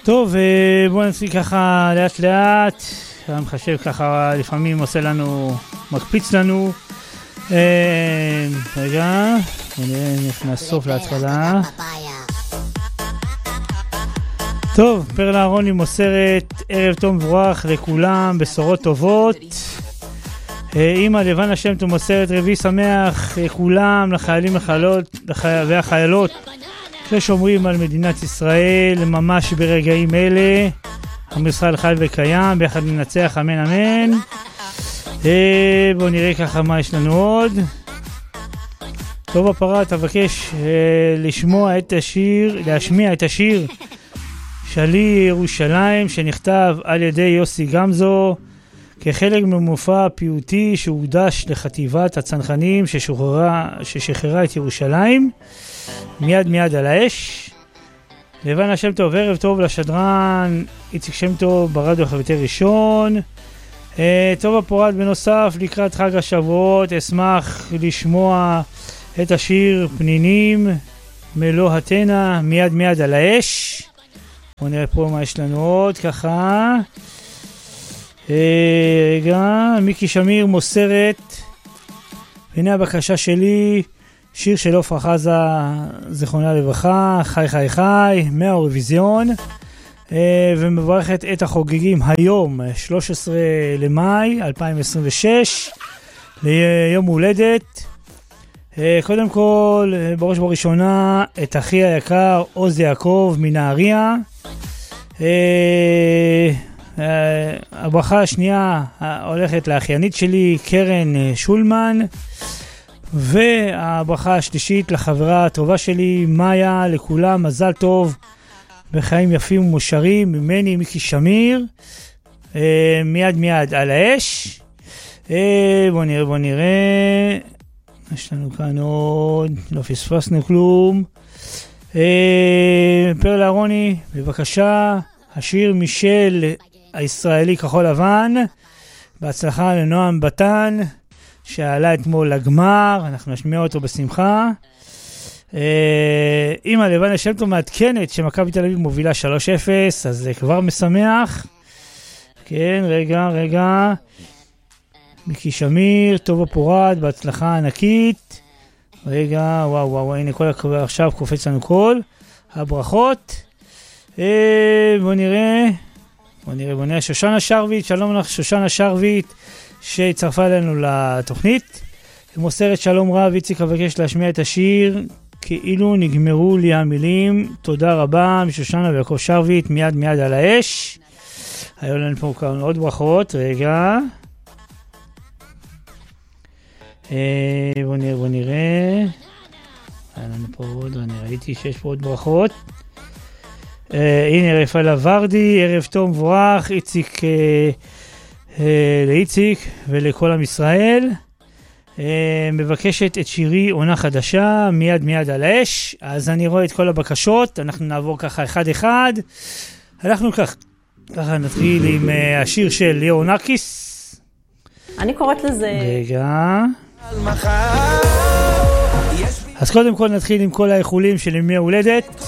טוב, בואו נתחיל ככה לאט לאט. המחשב ככה לפעמים עושה לנו, מקפיץ לנו. רגע, נכנס סוף להתחלה. טוב, פרלה אהרוני מוסרת ערב טוב מבורך לכולם, בשורות טובות. אמא לבנה שם טוב מוסרת רביעי שמח לכולם, לחיילים והחיילות ששומרים על מדינת ישראל ממש ברגעים אלה. עם ישראל חי וקיים, ביחד ננצח, אמן אמן. בואו נראה ככה מה יש לנו עוד. טוב הפרה, תבקש להשמיע את השיר שלי ירושלים, שנכתב על ידי יוסי גמזו כחלק ממופע פיוטי שהוקדש לחטיבת הצנחנים ששחררה את ירושלים. מיד על האש. לבנה שם טוב, ערב טוב לשדרן איציק שם טוב ברדיו חבטי ראשון. טוב הפורת, בנוסף לקראת חג השבועות אשמח לשמוע את השיר פנינים מלוא התנה, מיד על האש. בואו נראה פה מה יש לנו עוד ככה. רגע, מיקי שמיר מוסרת, הנה הבקשה שלי, שיר של עופרה חזה זיכרונה לברכה, חי מהאירוויזיון, ומברכת את החוגגים היום 13 למאי 2026 ליום הולדת. קודם כל, בראש בראשונה את אחי היקר עוז יעקב מנהריה. הברכה השנייה הולכת לאחיינית שלי קרן שולמן, והברכה השלישית לחברה הטובה שלי מאיה. לכולם מזל טוב בחיים יפים ומושרים ממני מיקי שמיר. מיד על האש. בוא נראה יש לנו כאן עוד, לא פספסנו כלום. פרלה אהרוני, בבקשה, השיר מישל הישראלי כחול לבן, בהצלחה לנועם בטן שעלה אתמול לגמר, אנחנו נשמיע אותו בשמחה. אמא לבנה שם טוב מעדכנת שמכבי תל אביב מובילה 3-0, אז זה כבר משמח. כן, רגע. מיקי שמיר, טוב הפורד, בהצלחה ענקית. רגע, וואו, הנה עכשיו קופץ לנו כל הברכות. בוא נראה, שושנה שרביט, שלום לך שושנה שרביט, שהצטרפה אלינו לתוכנית. מוסרת שלום רב, איציק אבקש להשמיע את השיר כאילו נגמרו לי המילים. תודה רבה משושנה ויעקב שרביט, מיד על האש. היו לנו פה כמה עוד ברכות, רגע. בוא נראה. היה לנו פה עוד, אני ראיתי שיש פה עוד ברכות. הנה רפאלה ורדי, ערב טוב מבורך, איציק, לאיציק ולכל עם ישראל. מבקשת את שירי עונה חדשה, מיד על האש. אז אני רואה את כל הבקשות, אנחנו נעבור ככה אחד. אנחנו ככה נתחיל עם השיר של ליאור נקיס. אני קוראת לזה... רגע. אז קודם כל נתחיל עם כל האיחולים של ימי הולדת.